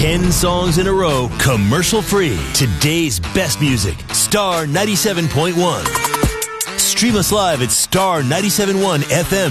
10 songs in a row, commercial-free. Today's best music, Star 97.1. Stream us live at star971FM.